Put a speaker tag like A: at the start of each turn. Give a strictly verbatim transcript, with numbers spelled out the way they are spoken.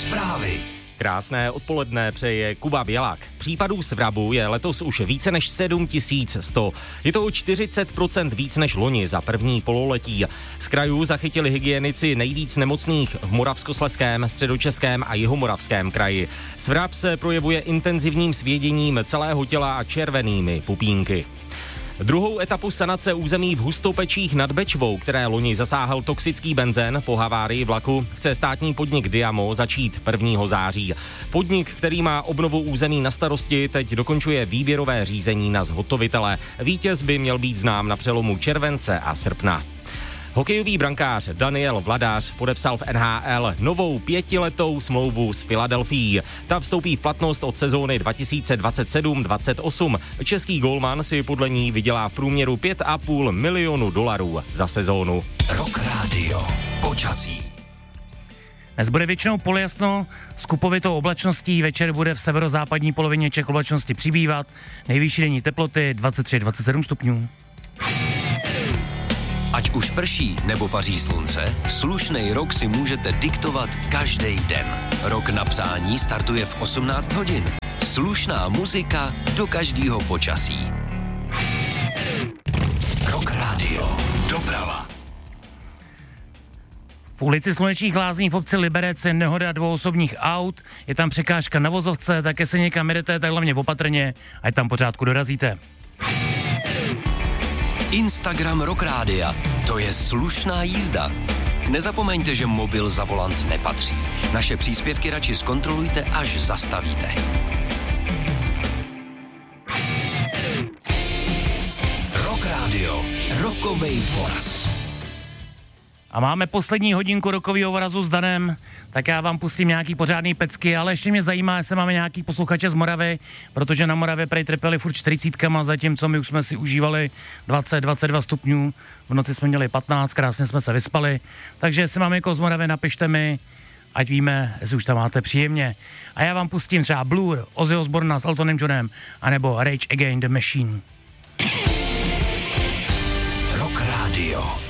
A: Zprávy.
B: Krásné odpoledne přeje Kuba Bělák. Případů svrabu je letos už více než sedm tisíc sto. Je to o čtyřicet procent víc než loni za první pololetí. Z krajů zachytili hygienici nejvíc nemocných v Moravskoslezském, Středočeském a Jihomoravském kraji. Svrab se projevuje intenzivním svěděním celého těla a červenými pupínky. Druhou etapu sanace území v Hustopečích nad Bečvou, které loni zasáhl toxický benzén po havárii vlaku, chce státní podnik Diamo začít prvního září. Podnik, který má obnovu území na starosti, teď dokončuje výběrové řízení na zhotovitele. Vítěz by měl být znám na přelomu července a srpna. Hokejový brankář Daniel Vladař podepsal v N H L novou pětiletou smlouvu s Filadelfií. Ta vstoupí v platnost od sezóny dva tisíce dvacet sedm dvacet osm. Český golman si podle ní vydělá v průměru pět a půl milionu dolarů za sezónu.
A: Rock Radio. Počasí.
C: Dnes bude většinou polojasno, s kupovitou oblačností, večer bude v severozápadní polovině Čech oblačnosti přibývat, nejvyšší denní teploty dvacet tři dvacet sedm stupňů.
A: Ať už prší nebo paří slunce, slušnej rok si můžete diktovat každý den. Rok na přání startuje v osmnáct hodin. Slušná muzika do každého počasí. Rock Radio. Doprava.
C: V ulici Slunečních Lázní v obci Liberec je nehoda dvou osobních aut, je tam překážka na vozovce, také se někam jedete, tak hlavně opatrně, ať tam pořádku dorazíte.
A: Instagram Rock Rádia. To je slušná jízda. Nezapomeňte, že mobil za volant nepatří. Naše příspěvky radši zkontrolujte, až zastavíte. Rock Radio. Rokovej voraz.
C: A máme poslední hodinku rokového vorazu s Danem, tak já vám pustím nějaký pořádný pecky, ale ještě mě zajímá, jestli máme nějaký posluchače z Moravy, protože na Moravě prej trpěli furt čtyřicítkama, zatímco my už jsme si užívali dvacet dvacet dva stupňů, v noci jsme měli patnáct, krásně jsme se vyspali, takže jestli máme jako z Moravy, napište mi, ať víme, jestli už tam máte příjemně. A já vám pustím třeba Blur, Ozzy Osbourna s Eltonem Johnem, anebo Rage Against the Machine.
A: Rock Radio.